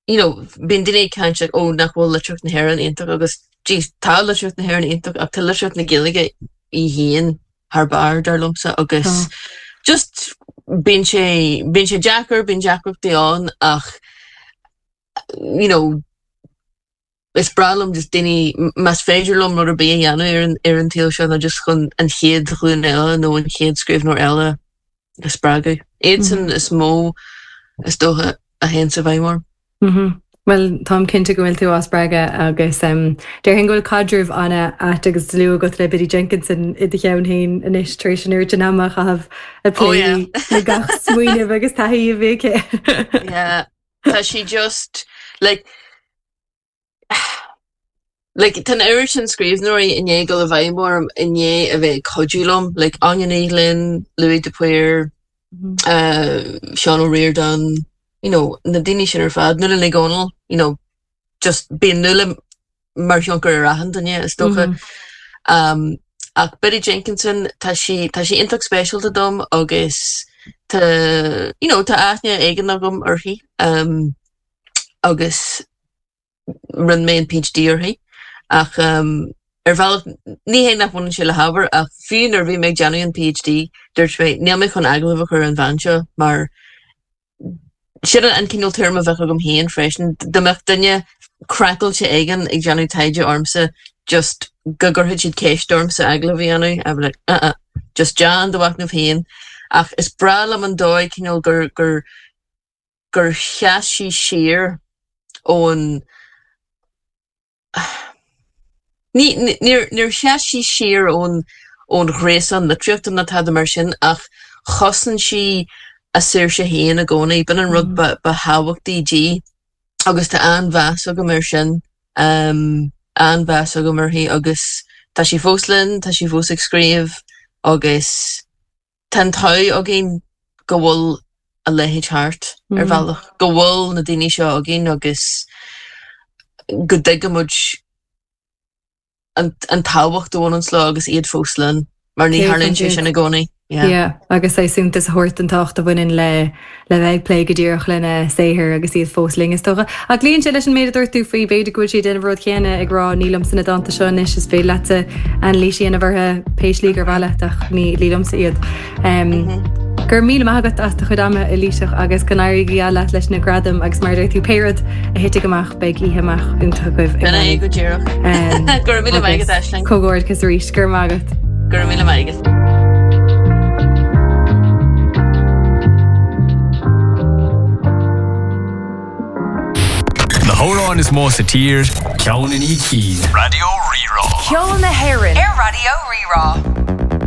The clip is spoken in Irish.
bin dinné kaint ó nachhfuil le trucht na hair an intach agus tá le trucht na hair an intach ach tá le trucht na gilige I hían haar bar dar lumsa agus just bin sé Jackar bin Jackar deán ach is bralum just dinny mas féidirlum nor a bé janu ar an tíl se na just chun an chéad chuún eile nó an chéad scríb nor eile a spragu. Éidsan is mó is dócha a hen sa bhaimór. Well, Tom cinnte go bhfuil tú as braga agus deir hin goil cadrúh anna agus luú go le Biddy Jenkinson I d cheann hain inis trééis an úirte amach a haf a plé na gach smuoineh agus taí a bhéice. Yeah, tá she just like tan Irish and screves nori in ye go vaimor in ye a bit codulum like Anya Nealon, Louis Dupuyer, Sean O'Riordan, na dini sin fad nulla legonal, just being nulla marshunker rahan dan ye stocha. Ach Biddy Jenkinson ta she intach special to dom agus ta ta athnia eigen agum urhi agus run main PhD urhi. Ach val ní hé nach bhn se le haver ach fiún ar bhí meid Johnny an PhD dúirt mé ní mé chun aglah chu an bhainse mar si an cinál term a bheith gom héan freisin deach dunne crackle se aigen ag Johnny taide ormsa just gogurthe siad céistormsa aglah bhí anu a bh just John do bhaach na féin ach is bra am an dóid cinál gur cheasí siar ón Níor cheasí siar ón ghréasan na tríochtan na tad mar sin ach chosan si a suir se héan a gcónaí bin an rud ba hábhachtaí G agus tá anmheas a go mar sin anmheas a go marthaí agus tá si fóslinn tá si fós ag scríomh agus tan tá a gin go bhfuil a lehéid thart ar bhealach go bhfuil na daoine seo a gin agus go dtuigemuid an táhacht dóin an slá agus iad fóslan mar ní harlinn sé sin na gcónaí. Yeah, agus éisiúntas thuirt an tácht a bhain le bheith plé go dtíoch lena séhir agus iad fósling is tócha. A líonn sé leis an méad dúirtú faoi beidir go siad den bhród chéine ag rá nílam sanna dananta seo is is fé lete an lísí ana bharthe péislí gur bheileach ní lílamsa iad. Gur míle magat as chudama I líiseach agus canáirí eile leis na gradam agus mar tú péad a hiite goach beag iheach únta goibh. Bena é go dtíoch. Gur míle maigad eisling. Cogóir cos rís gur magat. Gur míle maigad. The Hóráin is more satír, Ceann in Keen. Radio Rerá. Ceann na Héireann. Air Radio Rerá.